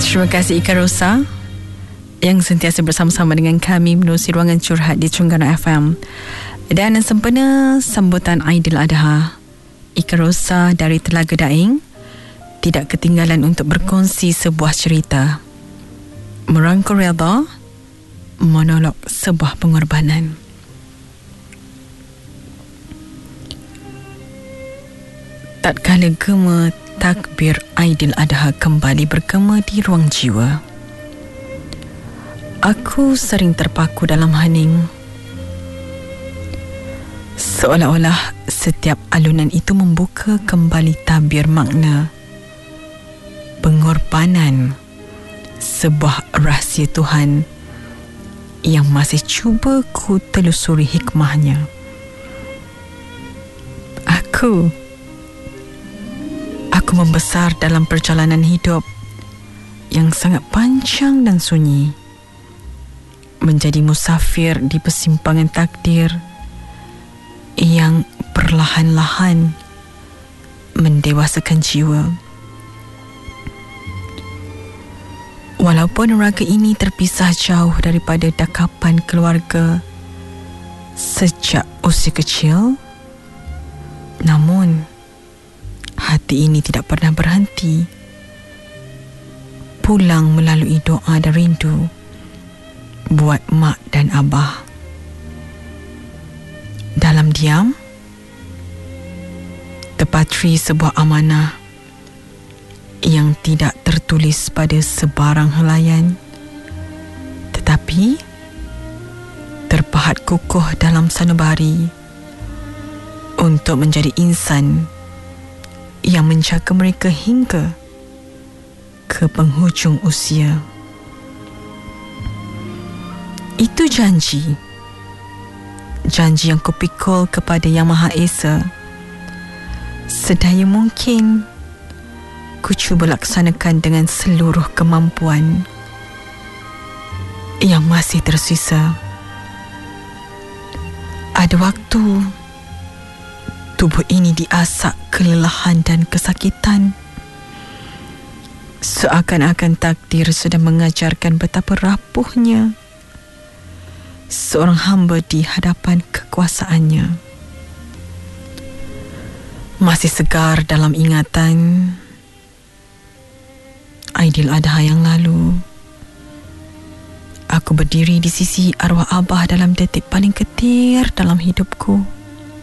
Terima kasih Ika Rosa yang sentiasa bersama-sama dengan kami menerusi ruangan curhat di Trengganu FM. Dan sempena sambutan Aidiladha, Ika Rosa dari Telaga Daing tidak ketinggalan untuk berkongsi sebuah cerita. Merangkul redha, monolog sebuah pengorbanan. Tatkala gema takbir Aidiladha kembali bergema di ruang jiwa, aku sering terpaku dalam hening. Seolah-olah setiap alunan itu membuka kembali tabir makna pengorbanan sebuah rahsia Tuhan yang masih cuba ku telusuri hikmahnya. Aku membesar dalam perjalanan hidup yang sangat panjang dan sunyi, menjadi musafir di persimpangan takdir yang perlahan-lahan mendewasakan jiwa. Walaupun raga ini terpisah jauh daripada dakapan keluarga sejak usia kecil, namun hati ini tidak pernah berhenti pulang melalui doa dan rindu buat mak dan abah. Dalam diam, terpatri sebuah amanah yang tidak tertulis pada sebarang helaian, tetapi terpahat kukuh dalam sanubari untuk menjadi insan yang menjaga mereka hingga ke penghujung usia. Itu janji yang kupikul kepada Yang Maha Esa. Sedaya mungkin ku cuba laksanakan dengan seluruh kemampuan yang masih tersisa. Ada waktu tubuh ini diasak kelelahan dan kesakitan, seakan-akan takdir sedang mengajarkan betapa rapuhnya seorang hamba di hadapan kekuasaannya. Masih segar dalam ingatan Aidiladha yang lalu, aku berdiri di sisi arwah abah dalam detik paling ketir dalam hidupku.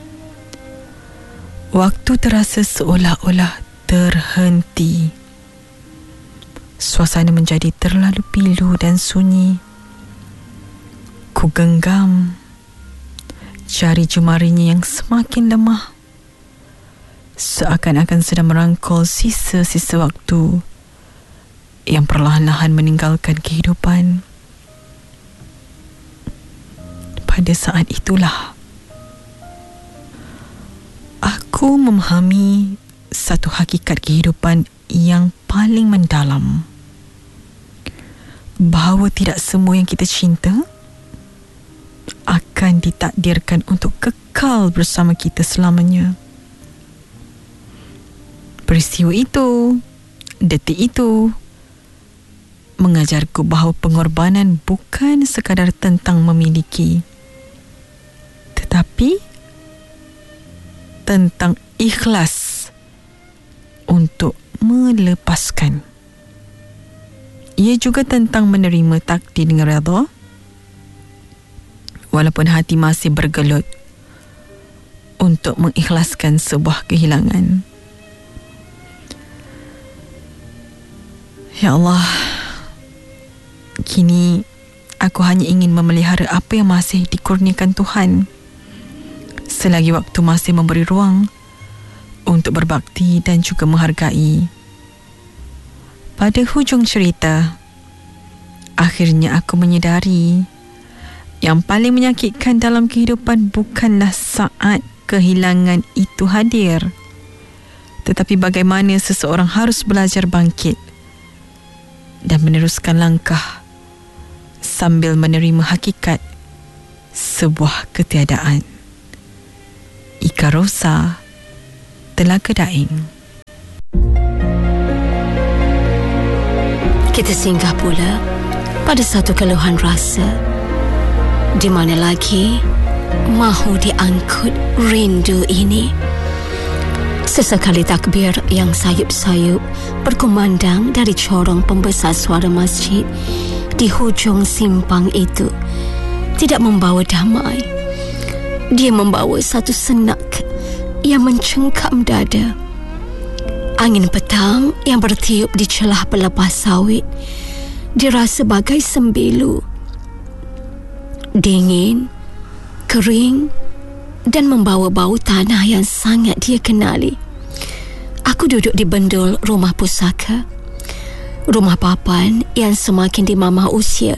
Waktu terasa seolah-olah terhenti. Suasana menjadi terlalu pilu dan sunyi. Ku genggam jari jemarinya yang semakin lemah, seakan-akan sedang merangkul sisa-sisa waktu yang perlahan-lahan meninggalkan kehidupan. Pada saat itulah aku memahami satu hakikat kehidupan yang paling mendalam, bahawa tidak semua yang kita cinta akan ditakdirkan untuk kekal bersama kita selamanya. Peristiwa itu, detik itu, mengajarku bahawa pengorbanan bukan sekadar tentang memiliki, tetapi tentang ikhlas untuk melepaskan. Ia juga tentang menerima takdir dengan redha, walaupun hati masih bergelut untuk mengikhlaskan sebuah kehilangan. Ya Allah, kini aku hanya ingin memelihara apa yang masih dikurniakan Tuhan, selagi waktu masih memberi ruang untuk berbakti dan juga menghargai. Pada hujung cerita, akhirnya aku menyedari yang paling menyakitkan dalam kehidupan bukanlah saat kehilangan itu hadir, tetapi bagaimana seseorang harus belajar bangkit dan meneruskan langkah sambil menerima hakikat sebuah ketiadaan. Ika Rosa, Telaga Daing. Kita singgah pula pada satu keluhan rasa, di mana lagi mahu diangkut rindu ini. Sesekali takbir yang sayup-sayup berkumandang dari corong pembesar suara masjid di hujung simpang itu tidak membawa damai. Dia membawa satu senak yang mencengkam dada. Angin petang yang bertiup di celah pelepah sawit dirasa bagai sembilu. Dingin, kering dan membawa bau tanah yang sangat dia kenali. Aku duduk di bendul rumah pusaka, rumah papan yang semakin dimamah usia.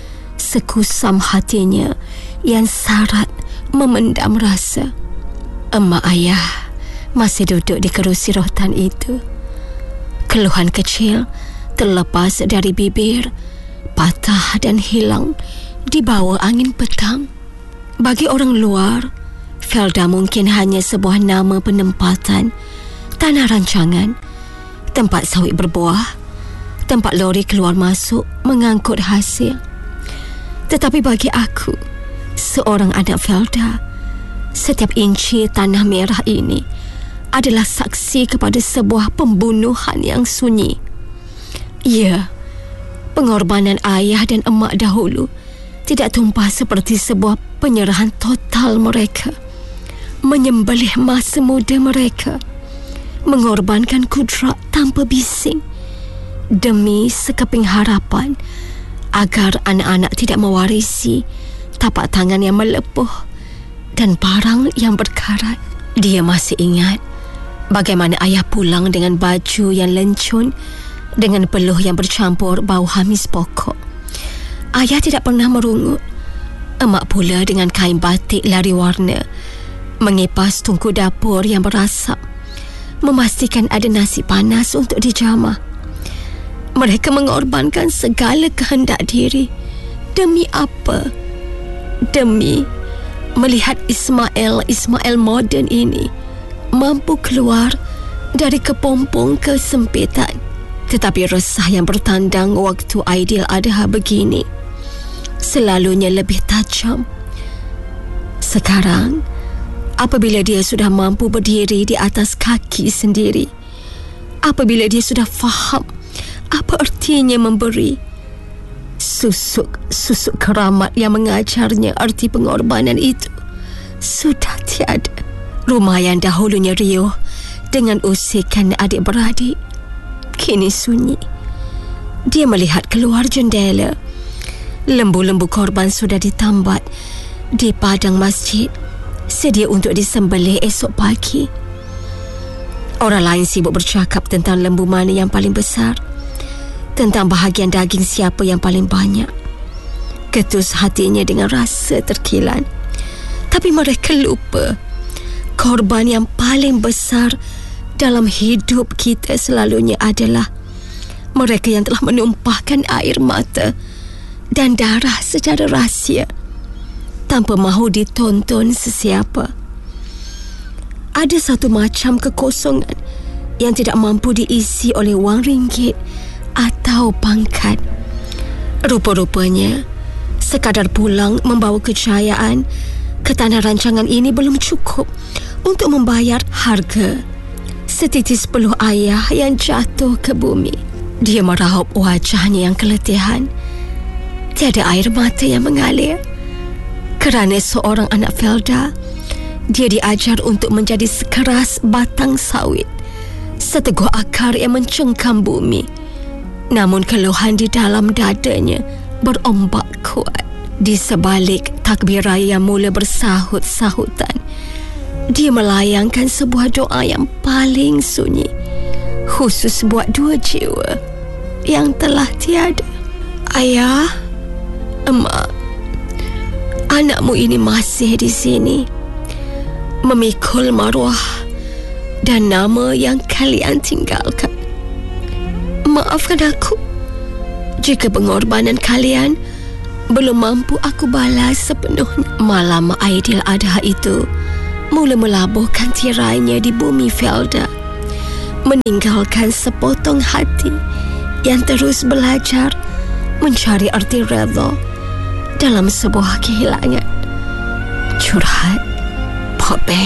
Sekusam hatinya yang sarat memendam rasa. Emak ayah masih duduk di kerusi rotan itu. Keluhan kecil terlepas dari bibir, patah dan hilang di bawah angin petang. Bagi orang luar, Felda mungkin hanya sebuah nama penempatan, tanah rancangan, tempat sawit berbuah, tempat lori keluar masuk mengangkut hasil. Tetapi bagi aku, seorang anak Felda, setiap inci tanah merah ini adalah saksi kepada sebuah pembunuhan yang sunyi. Ya, pengorbanan ayah dan emak dahulu tidak tumpah seperti sebuah penyerahan total mereka, menyembelih masa muda mereka, mengorbankan kudrat tanpa bising demi sekeping harapan agar anak-anak tidak mewarisi tapak tangan yang melepuh dan parang yang berkarat. Dia masih ingat bagaimana ayah pulang dengan baju yang lencun, dengan peluh yang bercampur bau hamis pokok. Ayah tidak pernah merungut. Emak pula dengan kain batik lari warna, mengipas tungku dapur yang berasap, memastikan ada nasi panas untuk dijamah. Mereka mengorbankan segala kehendak diri. Demi apa? Demi melihat Ismail moden ini mampu keluar dari kepompong kesempitan. Tetapi resah yang bertandang waktu Aidiladha begini selalunya lebih tajam. Sekarang, apabila dia sudah mampu berdiri di atas kaki sendiri, apabila dia sudah faham apa artinya memberi, susuk keramat yang mengajarnya arti pengorbanan itu sudah tiada. Rumah yang dahulunya riuh dengan usikan adik-beradik kini sunyi. Dia melihat keluar jendela. Lembu-lembu korban sudah ditambat di padang masjid, sedia untuk disembelih esok pagi. Orang lain sibuk bercakap tentang lembu mana yang paling besar, tentang bahagian daging siapa yang paling banyak. Ketus hatinya dengan rasa terkilan. Tapi mereka lupa, korban yang paling besar dalam hidup kita selalunya adalah mereka yang telah menumpahkan air mata dan darah secara rahsia tanpa mahu ditonton sesiapa. Ada satu macam kekosongan yang tidak mampu diisi oleh wang ringgit atau pangkat. Rupa-rupanya sekadar pulang membawa kejayaan ke tanah rancangan ini belum cukup untuk membayar harga setitis peluh ayah yang jatuh ke bumi. Dia meraup wajahnya yang keletihan. Tiada air mata yang mengalir. Kerana seorang anak Felda, dia diajar untuk menjadi sekeras batang sawit, seteguh akar yang mencengkam bumi. Namun keluhan di dalam dadanya berombak kuat. Di sebalik takbir raya yang mula bersahut-sahutan, dia melayangkan sebuah doa yang paling sunyi, khusus buat dua jiwa yang telah tiada. Ayah, emak, anakmu ini masih di sini, memikul maruah dan nama yang kalian tinggalkan. Maafkan aku jika pengorbanan kalian belum mampu aku balas sepenuhnya. Malam Aidiladha itu mula melabuhkan tirainya di bumi Felda, meninggalkan sepotong hati yang terus belajar mencari arti redha dalam sebuah kehilangan. Curhat Pop